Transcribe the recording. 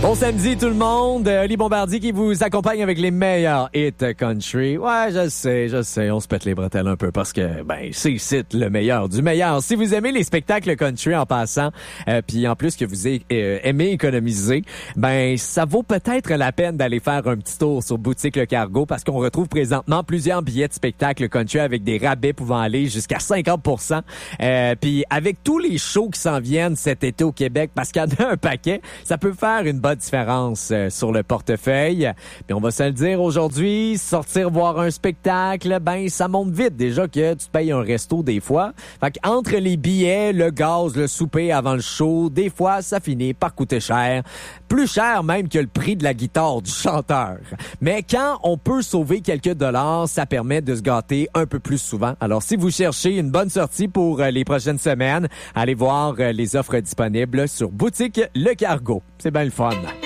Bon samedi tout le monde, Oli Bombardier qui vous accompagne avec les meilleurs hits country. Ouais, je sais, on se pète les bretelles un peu parce que c'est ici le meilleur du meilleur. Si vous aimez les spectacles country en passant, puis en plus que vous aimez économiser, ça vaut peut-être la peine d'aller faire un petit tour sur Boutique Le Cargo parce qu'on retrouve présentement plusieurs billets de spectacles country avec des rabais pouvant aller jusqu'à 50%. Puis avec tous les shows qui s'en viennent cet été au Québec, parce qu'il y en a un paquet, ça peut faire une bonne différence sur le portefeuille. Puis on va se le dire aujourd'hui, sortir voir un spectacle, ça monte vite déjà que tu te payes un resto des fois. Fait qu'entre les billets, le gaz, le souper avant le show, des fois ça finit par coûter cher. Plus cher même que le prix de la guitare du chanteur. Mais quand on peut sauver quelques dollars, ça permet de se gâter un peu plus souvent. Alors si vous cherchez une bonne sortie pour les prochaines semaines, allez voir les offres disponibles sur Boutique Le Cargo. C'est bien le fun.